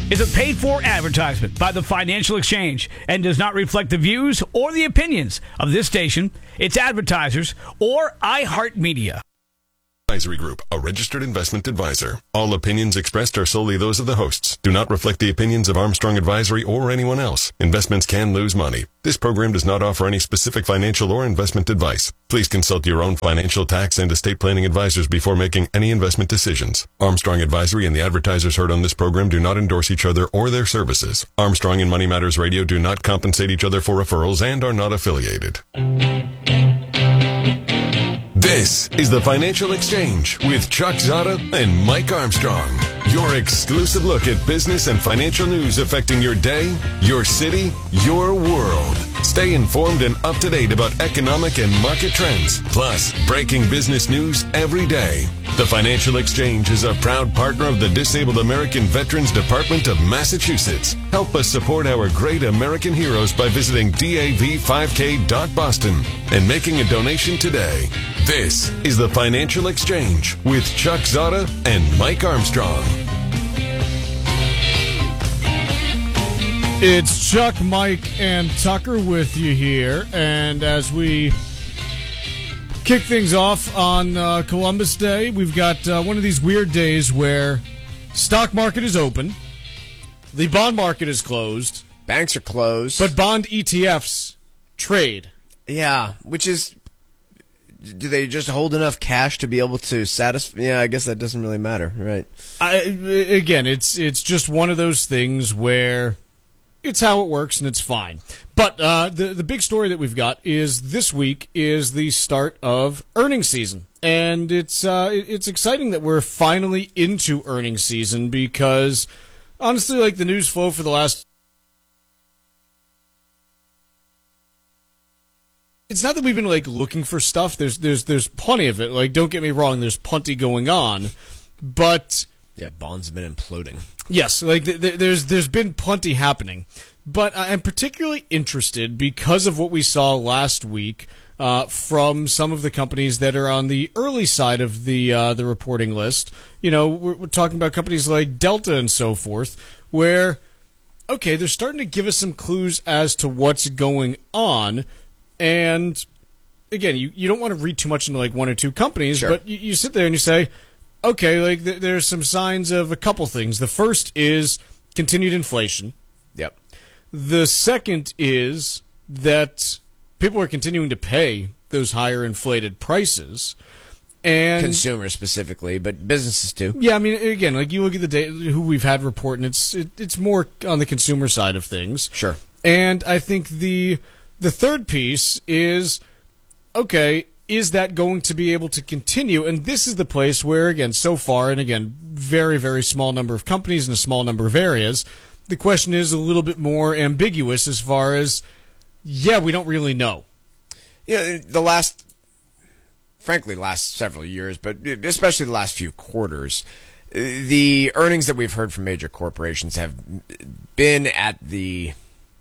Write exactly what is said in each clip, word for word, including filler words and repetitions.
is a paid-for advertisement by the Financial Exchange and does not reflect the views or the opinions of this station, its advertisers, or iHeartMedia. Advisory Group, a registered investment advisor. All opinions expressed are solely those of the hosts. Do not reflect the opinions of Armstrong Advisory or anyone else. Investments can lose money. This program does not offer any specific financial or investment advice. Please consult your own financial, tax, and estate planning advisors before making any investment decisions. Armstrong Advisory and the advertisers heard on this program do not endorse each other or their services. Armstrong and Money Matters Radio do not compensate each other for referrals and are not affiliated. This is the Financial Exchange with Chuck Zada and Mike Armstrong. Your exclusive look at business and financial news affecting your day, your city, your world. Stay informed and up to date about economic and market trends, plus breaking business news every day. The Financial Exchange is a proud partner of the Disabled American Veterans Department of Massachusetts. Help us support our great American heroes by visiting D A V five K dot boston and making a donation today. This is the Financial Exchange with Chuck Zada and Mike Armstrong. It's Chuck, Mike, and Tucker with you here, and as we kick things off on uh, Columbus Day, we've got uh, one of these weird days where stock market is open, the bond market is closed, banks are closed, but bond E T Fs trade. Yeah, which is, do they just hold enough cash to be able to satisfy? Yeah, I guess that doesn't really matter, right? I, again, it's it's just one of those things where it's how it works and it's fine. But uh, the the big story that we've got is this week is the start of earnings season, and it's uh, it's exciting that we're finally into earnings season because honestly, like the news flow for the last. It's not that we've been like looking for stuff. There's there's there's plenty of it. Like, don't get me wrong. There's plenty going on, but yeah, bonds have been imploding. Yes, like th- th- there's there's been plenty happening. But I'm particularly interested because of what we saw last week uh, from some of the companies that are on the early side of the uh, the reporting list. You know, we're, we're talking about companies like Delta and so forth, where okay, they're starting to give us some clues as to what's going on. And again, you, you don't want to read too much into like one or two companies, sure. but you, you sit there and you say, okay, like th- there's some signs of a couple things. The first is continued inflation. Yep. The second is that people are continuing to pay those higher inflated prices. And consumers specifically, but businesses too. Yeah, I mean, again, like you look at the data, who we've had report, and it's it, it's more on the consumer side of things. Sure. And I think the the third piece is, okay, is that going to be able to continue? And this is the place where, again, so far, and again, very, very small number of companies in a small number of areas, the question is a little bit more ambiguous as far as, yeah, we don't really know. Yeah, the last, frankly, last several years, but especially the last few quarters, the earnings that we've heard from major corporations have been at the,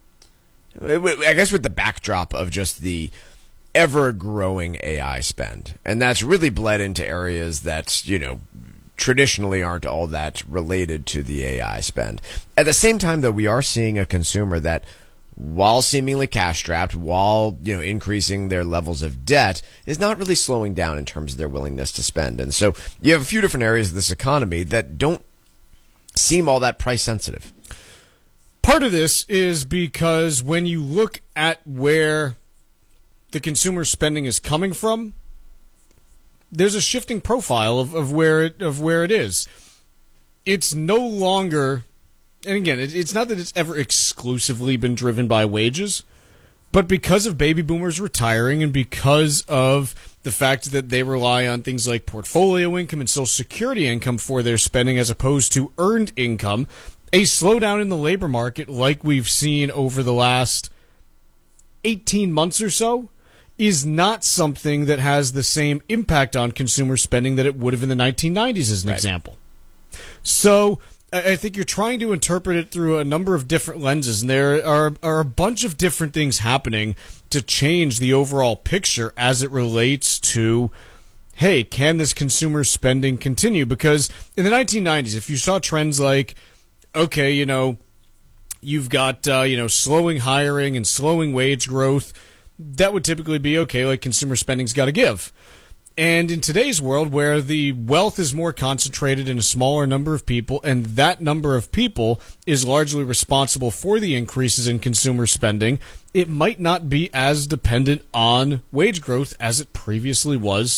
I guess with the backdrop of just the ever-growing A I spend. And that's really bled into areas that, you know, traditionally aren't all that related to the A I spend. At the same time, though, we are seeing a consumer that, while seemingly cash-strapped, while, you know, increasing their levels of debt, is not really slowing down in terms of their willingness to spend. And so you have a few different areas of this economy that don't seem all that price-sensitive. Part of this is because when you look at where the consumer spending is coming from, there's a shifting profile of, of where it of where it is. It's no longer, and again, it, it's not that it's ever exclusively been driven by wages, but because of baby boomers retiring and because of the fact that they rely on things like portfolio income and Social Security income for their spending as opposed to earned income, a slowdown in the labor market like we've seen over the last eighteen months or so is not something that has the same impact on consumer spending that it would have in the nineteen nineties, as an right. example. So I think you're trying to interpret it through a number of different lenses, and there are, are a bunch of different things happening to change the overall picture as it relates to, hey, can this consumer spending continue? Because in the nineteen nineties, if you saw trends like, okay, you know, you've got, uh, you know, slowing hiring and slowing wage growth. That would typically be okay, like consumer spending's got to give. And in today's world, where the wealth is more concentrated in a smaller number of people, and that number of people is largely responsible for the increases in consumer spending, it might not be as dependent on wage growth as it previously was